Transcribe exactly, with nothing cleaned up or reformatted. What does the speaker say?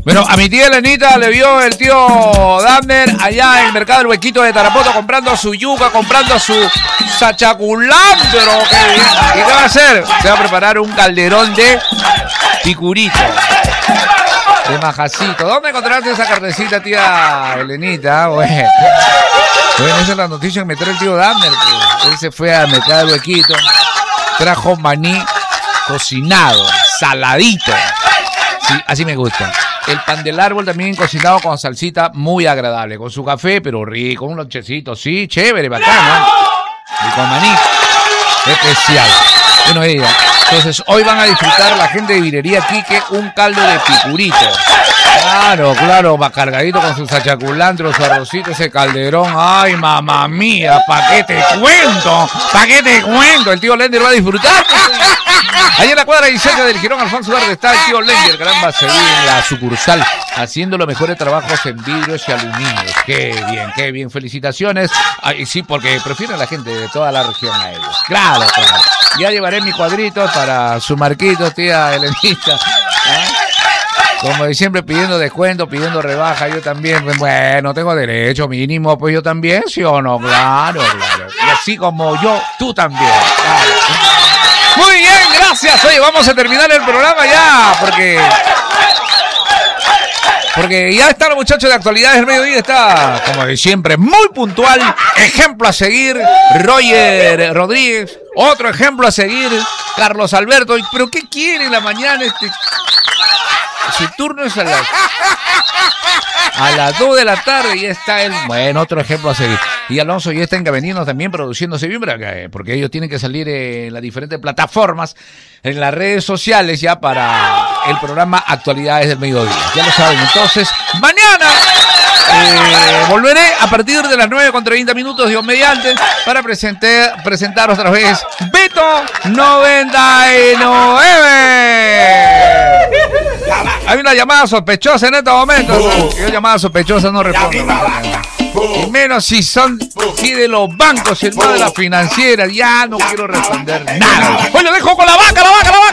Bueno, a mi tía Elenita le vio el tío Damner allá en el mercado del Huequito de Tarapoto comprando su yuca, comprando su sachaculantro. ¿Y qué va a hacer? Se va a preparar un calderón de picurito, de majacito. ¿Dónde encontraste esa carnecita, tía Elenita? Bueno, bueno, esa es la noticia que me trae el tío Damner. Que él se fue al mercado del Huequito, trajo maní cocinado, saladito. Sí, así me gusta. El pan del árbol también cocinado con salsita muy agradable, con su café, pero rico, un lonchecito, sí, chévere, bacano. Y con maní especial. Bueno, ella. Entonces, hoy van a disfrutar la gente de Virería Quique un caldo de picurito. Claro, claro, va cargadito con su sachaculantro, su arrocito, ese calderón. Ay, mamá mía, ¿pa' qué te cuento? ¿Pa' qué te cuento? El tío Lender va a disfrutar. Allí en la cuadra diecisiete del Girón Alfonso Verde está el tío Lender, caramba, se vive en la sucursal, haciendo los mejores trabajos en vidrios y aluminios. Qué bien, qué bien, felicitaciones. Ay, sí, porque prefieren a la gente de toda la región a ellos. Claro, claro. Ya llevaré mi cuadrito para su marquito, tía Elenita. ¿Ah? Como de siempre, pidiendo descuento, pidiendo rebaja, yo también, bueno, tengo derecho mínimo, pues yo también, ¿sí o no? Claro, claro. Y así como yo, tú también. Claro. Muy bien, gracias. Oye, vamos a terminar el programa ya, porque... Porque ya están los muchachos de Actualidades del Mediodía, está, como de siempre, muy puntual. Ejemplo a seguir, Roger Rodríguez. Otro ejemplo a seguir, Carlos Alberto. ¿Pero qué quiere en la mañana este...? Su turno es a las, a las dos de la tarde y está él. Bueno, otro ejemplo a seguir. Y Alonso ya está en Gabeninos también produciéndose bien, porque ellos tienen que salir en las diferentes plataformas, en las redes sociales ya para el programa Actualidades del Mediodía. Ya lo saben. Entonces, mañana eh, volveré a partir de las nueve con treinta minutos, Dios mediante, para presentar, presentar otra vez Beto noventa y nueve. Hay una llamada sospechosa en estos momentos. Uh, Yo llamada sospechosa no respondo. Y menos si son si de los bancos y el más de las financieras. Ya no quiero responder nada. Pues lo dejo con la vaca, la vaca, la vaca.